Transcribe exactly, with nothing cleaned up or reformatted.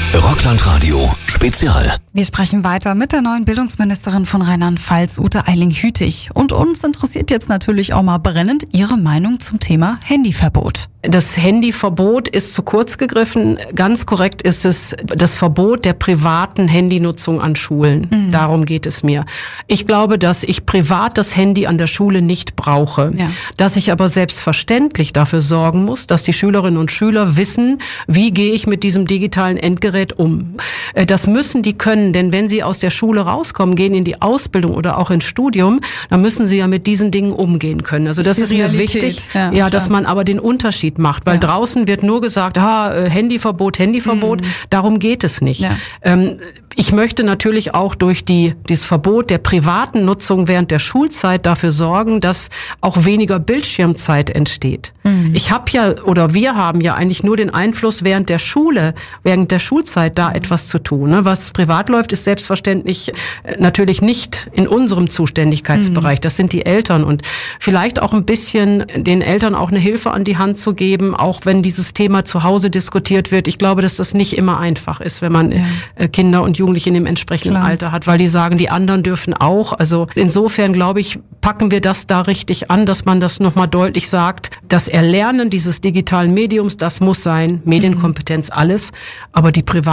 Rockland-Radio Spezial. Wir sprechen weiter mit der neuen Bildungsministerin von Rheinland-Pfalz, Ute Eiling-Hütig. Und uns interessiert jetzt natürlich auch mal brennend Ihre Meinung zum Thema Handyverbot. Das Handyverbot ist zu kurz gegriffen. Ganz korrekt ist es das Verbot der privaten Handynutzung an Schulen. Mhm. Darum geht es mir. Ich glaube, dass ich privat das Handy an der Schule nicht brauche. Ja. Dass ich aber selbstverständlich dafür sorgen muss, dass die Schülerinnen und Schüler wissen, wie gehe ich mit diesem digitalen Endgerät um. Das müssen die können, denn wenn sie aus der Schule rauskommen, gehen in die Ausbildung oder auch ins Studium, dann müssen sie ja mit diesen Dingen umgehen können. Also das, das ist, ist mir wichtig, ja, ja dass man aber den Unterschied macht, weil ja. draußen wird nur gesagt, ha, Handyverbot, Handyverbot, mhm. darum geht es nicht. Ja. Ähm, ich möchte natürlich auch durch die, dieses Verbot der privaten Nutzung während der Schulzeit dafür sorgen, dass auch weniger Bildschirmzeit entsteht. Mhm. Ich habe ja, oder wir haben ja eigentlich nur den Einfluss während der Schule, während der Schulzeit da mhm. etwas zu tun. Ne? Was privat läuft, ist selbstverständlich natürlich nicht in unserem Zuständigkeitsbereich. Mhm. Das sind die Eltern und vielleicht auch ein bisschen den Eltern auch eine Hilfe an die Hand zu geben, auch wenn dieses Thema zu Hause diskutiert wird. Ich glaube, dass das nicht immer einfach ist, wenn man ja. Kinder und Jugendliche in dem entsprechenden Klar. Alter hat, weil die sagen, die anderen dürfen auch. Also insofern, glaube ich, packen wir das da richtig an, dass man das nochmal deutlich sagt. Das Erlernen dieses digitalen Mediums, das muss sein, Medienkompetenz, alles, aber die private